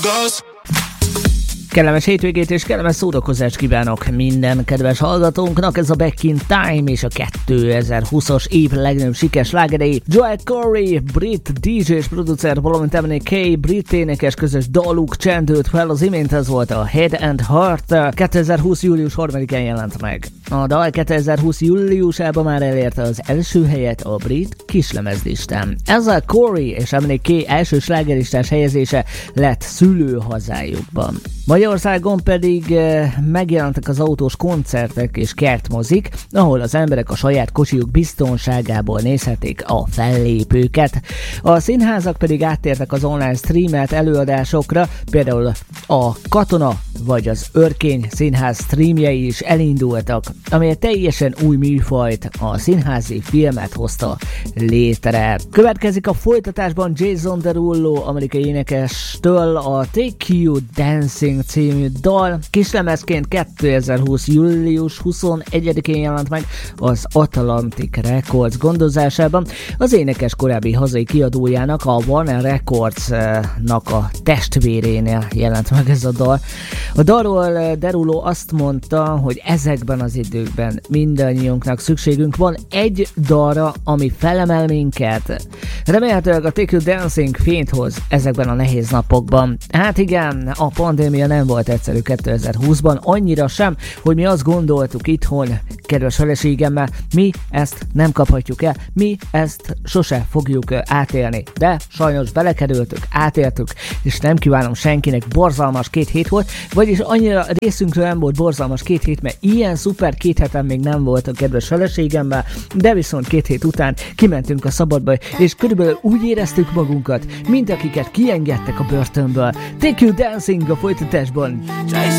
goes. Kellemes hétvégét és kellemes szórakozást kívánok minden kedves hallgatónknak, ez a Back in Time és a 2020-as év legnagyobb sikeres slágerei. Joel Corry, brit DJ és producer, valamint MNK, brit énekes közös daluk csendült fel, az imént ez volt a Head and Heart, 2020. július 3-án jelent meg. A dal 2020. júliusában már elérte az első helyet a brit kislemezlistán. Ezzel Corry és MNK első slágerlistás helyezése lett szülőhazájukban. Magyarországon pedig megjelentek az autós koncertek és kertmozik, ahol az emberek a saját kocsijuk biztonságából nézhetik a fellépőket. A színházak pedig áttértek az online streamelt előadásokra, például a Katona vagy az Örkény színház streamjei is elindultak, amely teljesen új műfajt, a színházi filmet hozta létre. Következik a folytatásban Jason Derulo amerikai énekestől a Take You Dancing című dal. Kislemezként 2020. július 21-én jelent meg az Atlantic Records gondozásában. Az énekes korábbi hazai kiadójának, a Warner Records-nak a testvérénél jelent meg ez a dal. A dalról Derulo azt mondta, hogy ezekben az időkben mindannyiunknak szükségünk van egy dalra, ami felemel minket. Remélhetőleg a Take You Dancing fényt hoz ezekben a nehéz napokban. Hát igen, a pandémia nem volt egyszerű 2020-ban, annyira sem, hogy mi azt gondoltuk itthon, kedves feleségemmel, mi ezt nem kaphatjuk el, mi ezt sose fogjuk átélni. De sajnos belekerültük, átéltük, és nem kívánom senkinek, borzalmas 2 hét volt, vagyis annyira részünkről nem volt borzalmas 2 hét, mert ilyen szuper 2 héten még nem volt a kedves feleségemmel, de viszont 2 hét után kimentünk a szabadba, és körülbelül úgy éreztük magunkat, mint akiket kiengedtek a börtönből. Take You Dancing a folytatásban.